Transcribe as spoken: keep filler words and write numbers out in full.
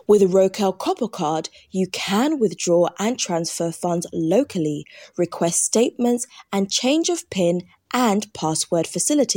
With a Rokel Copper Card, you can withdraw and transfer funds locally, request statements and change of PIN and password facilities.